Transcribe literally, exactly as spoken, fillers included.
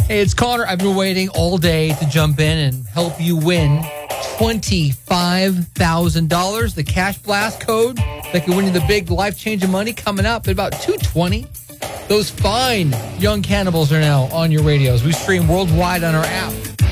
Hey, it's Connor. I've been waiting all day to jump in and help you win twenty-five thousand dollars. The Cash Blast code that can win you the big life-changing money coming up at about two twenty. Those fine young cannibals are now on your radios. We stream worldwide on our app.